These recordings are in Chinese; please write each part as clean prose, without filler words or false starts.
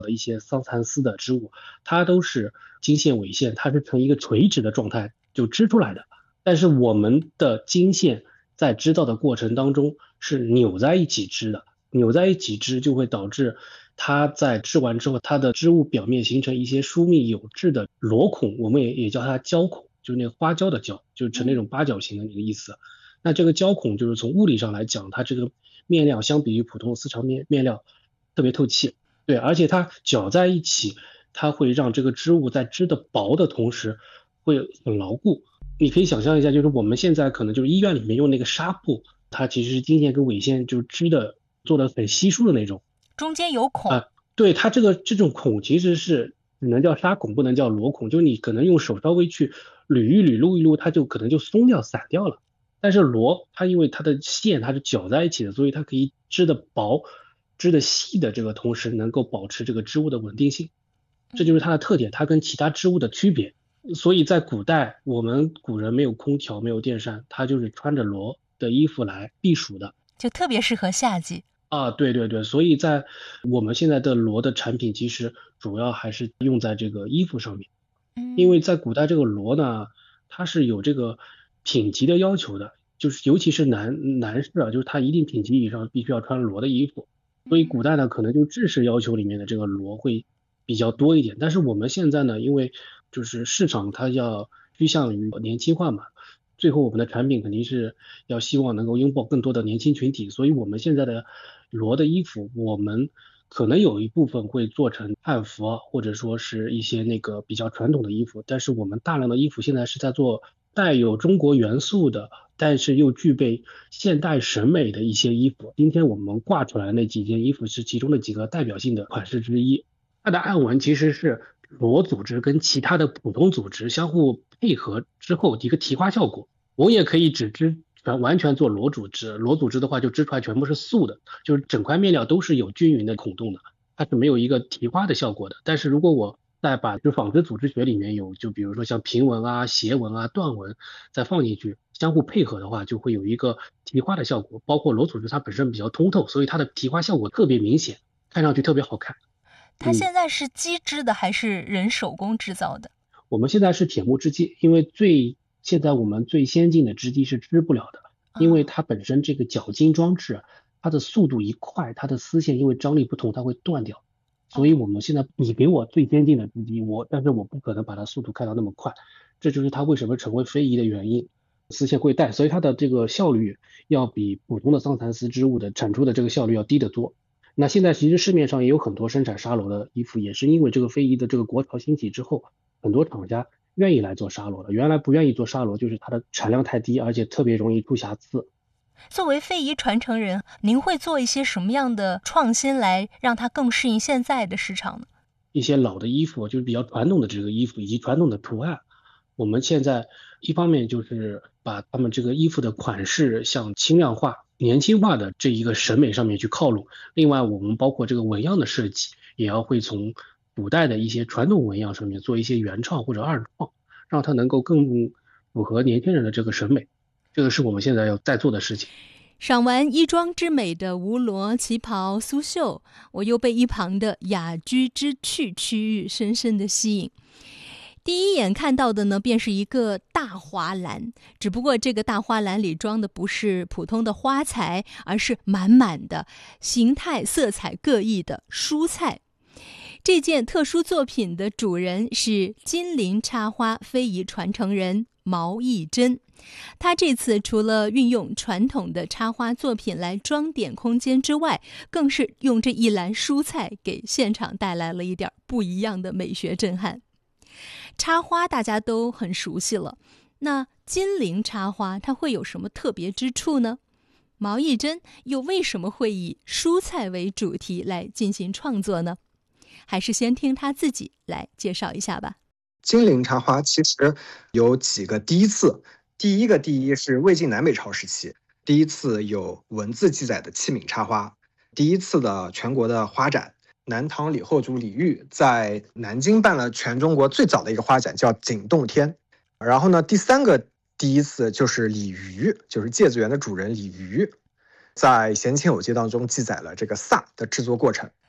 的一些桑蚕丝的织物，它都是经线纬线，它是呈一个垂直的状态就织出来的。但是我们的经线在织造的过程当中是扭在一起织的，扭在一起织就会导致它在织完之后，它的织物表面形成一些疏密有致的螺孔，我们也叫它胶孔，就是那个花椒的椒，就是成那种八角形的那个意思。那这个胶孔就是从物理上来讲，它这个面料相比于普通的丝绸面料特别透气，对，而且它搅在一起，它会让这个织物在织的薄的同时会很牢固。你可以想象一下，就是我们现在可能就是医院里面用那个纱布，它其实是经线跟纬线就织的做的很稀疏的那种。 中间有孔。 对，它这种孔其实是只能叫纱孔，不能叫螺孔，就是你可能用手稍微去捋一捋、撸一撸，它就可能就松掉、散掉了。但是螺它因为它的线它是搅在一起的，所以它可以织的薄、织的细的这个同时能够保持这个织物的稳定性，这就是它的特点，它跟其他织物的区别。所以在古代，我们古人没有空调，没有电扇，他就是穿着螺的衣服来避暑的。 就特别适合夏季。 对对对，所以在我们现在的螺的产品，其实主要还是用在这个衣服上面。因为在古代这个螺呢，它是有这个品级的要求的，就是尤其是男士啊，就是他一定品级以上必须要穿螺的衣服。所以古代呢，可能就制式要求里面的这个螺会比较多一点。但是我们现在呢，因为就是市场它要趋向于年轻化嘛，最后我们的产品肯定是要希望能够拥抱更多的年轻群体，所以我们现在的螺的衣服，我们可能有一部分会做成汉服啊，或者说是一些那个比较传统的衣服，但是我们大量的衣服现在是在做带有中国元素的，但是又具备现代审美的一些衣服。今天我们挂出来那几件衣服是其中的几个代表性的款式之一。它的暗纹其实是螺组织跟其他的普通组织相互配合之后的一个提花效果。我也可以只织完全做螺组织，螺组织的话就织出来全部是素的，就是整块面料都是有均匀的孔洞的，它是没有一个提花的效果的。但是如果我再把就纺织组织学里面有，就比如说像平纹啊、斜纹啊、段纹再放进去，相互配合的话，就会有一个提花的效果。包括螺组织它本身比较通透，所以它的提花效果特别明显，看上去特别好看。 它现在是机织的还是人手工制造的？ 我们现在是铁木织机，因为现在我们最先进的织机是织不了的，因为它本身这个绞金装置，它的速度一快，它的丝线因为张力不同，它会断掉。所以我们现在你给我最先进的织机，但是我不可能把它速度开到那么快，这就是它为什么成为非遗的原因。丝线会带，所以它的这个效率要比普通的桑蚕丝织物的产出的这个效率要低得多。那现在其实市面上也有很多生产纱罗的衣服，也是因为这个非遗的这个国潮兴起之后，很多厂家愿意来做纱罗了。原来不愿意做纱罗，就是它的产量太低，而且特别容易出瑕疵。 作为非遗传承人，您会做一些什么样的创新来让它更适应现在的市场呢？ 一些老的衣服，就是比较传统的这个衣服以及传统的图案，我们现在一方面就是把他们这个衣服的款式向轻量化、年轻化的这一个审美上面去靠拢。另外，我们包括这个纹样的设计，也要会从古代的一些传统纹样上面做一些原创或者二创，让它能够更符合年轻人的这个审美。这个是我们现在要在做的事情。 赏完衣装之美的吴罗旗袍苏绣，我又被一旁的雅居之趣区域深深的吸引。第一眼看到的呢，便是一个大花篮，只不过这个大花篮里装的不是普通的花材，而是满满的形态色彩各异的蔬菜。这件特殊作品的主人是金陵插花非遗传承人毛义珍。他这次除了运用传统的插花作品来装点空间之外，更是用这一篮蔬菜给现场带来了一点不一样的美学震撼。插花大家都很熟悉了，那金陵插花它会有什么特别之处呢？毛义珍又为什么会以蔬菜为主题来进行创作呢？还是先听他自己来介绍一下吧。 金陵插花其实有几个第一次，第一是魏晋南北朝时期，第一次有文字记载的器皿插花，第一次的全国的花展，南唐李后主李煜在南京办了全中国最早的一个花展，叫景动天。然后呢，第三个第一次就是李渔，就是芥子园的主人李渔，在《闲情偶记》当中记载了这个飒的制作过程。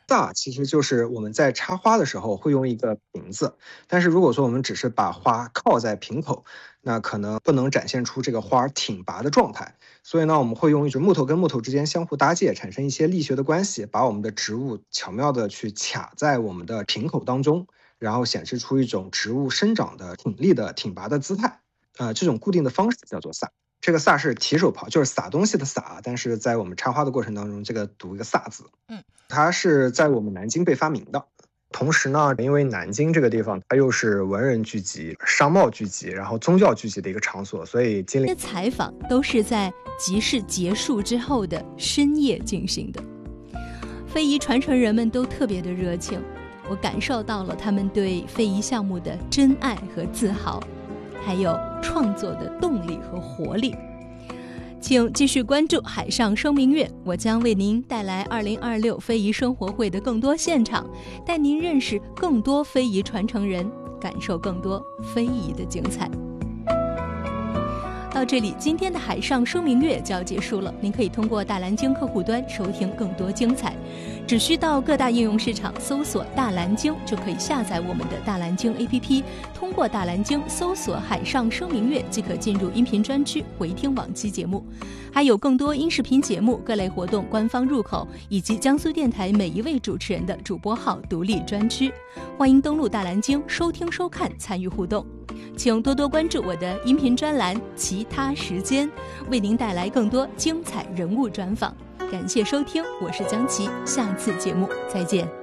萨其实就是我们在插花的时候会用一个瓶子，但是如果说我们只是把花靠在瓶口，那可能不能展现出这个花挺拔的状态。所以呢，我们会用一种木头跟木头之间相互搭界，产生一些力学的关系，把我们的植物巧妙的去卡在我们的瓶口当中，然后显示出一种植物生长的挺立的挺拔的姿态。这种固定的方式叫做萨。这个萨是提手旁，就是撒东西的撒，但是在我们插花的过程当中，这个读一个萨字。它是在我们南京被发明的。同时呢，因为南京这个地方它又是文人聚集、商贸聚集，然后宗教聚集的一个场所，所以这些采访都是在集市结束之后的深夜进行的。非遗传承人们都特别的热情，我感受到了他们对非遗项目的真爱和自豪，还有创作的动力和活力。请继续关注海上生明月，我将为您带来2026非遗生活会的更多现场，带您认识更多非遗传承人，感受更多非遗的精彩。到这里，今天的海上生明月就要结束了。您可以通过大蓝鲸客户端收听更多精彩，只需到各大应用市场搜索大蓝鲸，就可以下载我们的大蓝鲸 APP， 通过大蓝鲸搜索海上生明月即可进入音频专区回听往期节目，还有更多音视频节目、各类活动官方入口，以及江苏电台每一位主持人的主播号独立专区。欢迎登录大蓝鲸收听收看，参与互动。请多多关注我的音频专栏其他时间，为您带来更多精彩人物专访。感谢收听，我是江琪，下次节目再见。